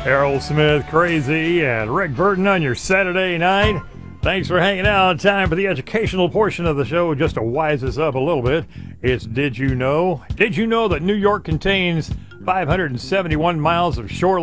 Errol Smith, Crazy, and Rick Burton on your Saturday night. Thanks for hanging out. Time for the educational portion of the show, just to wise us up a little bit. It's Did You Know? Did you know that New York contains 571 miles of shoreline?